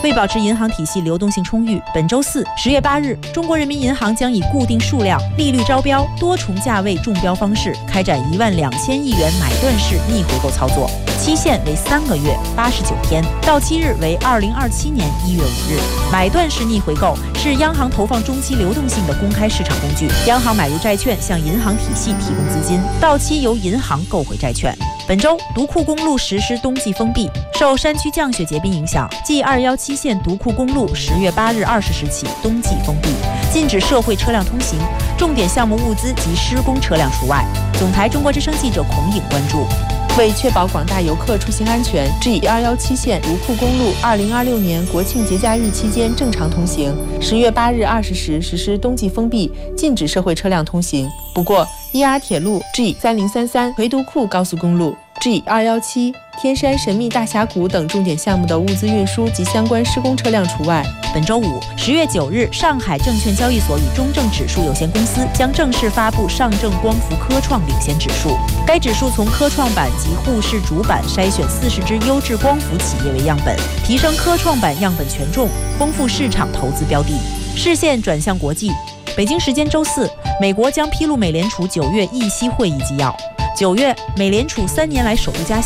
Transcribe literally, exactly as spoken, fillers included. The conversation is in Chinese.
为保持银行体系流动性充裕，本周四十月八日，中国人民银行将以固定数量、利率招标、多重价位中标方式开展一万两千亿元买断式逆回购操作，期限为三个月八十九天，到期日为二零二七年一月五日。买断式逆回购是央行投放中期流动性的公开市场工具，央行买入债券向银行体系提供资金，到期由银行购回债券。本周，独库公路实施冬季封闭，受山区降雪结冰影响，继二幺七线独库公路十月八日二十时起冬季封闭，禁止社会车辆通行，重点项目物资及施工车辆除外。总台中国之声记者孔颖关注。 为确保广大游客出行安全 ，G 二幺七线独库公路二零二六年国庆节假日期间正常通行，十月八日二十时实施冬季封闭，禁止社会车辆通行。不过，E R铁路 G 三零三三回独库高速公路 G 二幺七天山神秘大峡谷等重点项目的物资运输及相关施工车辆除外。 本周五，十月九日，上海证券交易所与中证指数有限公司将正式发布上证光伏科创领先指数。该指数从科创板及沪市主板筛选四十只优质光伏企业为样本，提升科创板样本权重，丰富市场投资标的。视线转向国际，北京时间周四，美国将披露美联储九月议息会议纪要。九月，美联储三年来首度加息。